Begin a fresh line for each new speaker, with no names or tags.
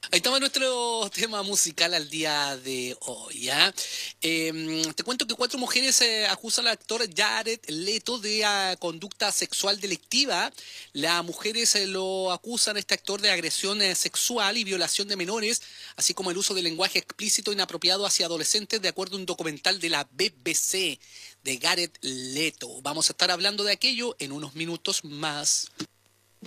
Ahí estaba nuestro tema musical al día de hoy, ¿ya? Te cuento que cuatro mujeres acusan al actor Jared Leto de conducta sexual delictiva. Las mujeres lo acusan a este actor de agresión sexual y violación de menores, así como el uso de lenguaje explícito inapropiado hacia adolescentes, de acuerdo a un documental de la BBC de Jared Leto. Vamos a estar hablando de aquello en unos minutos más.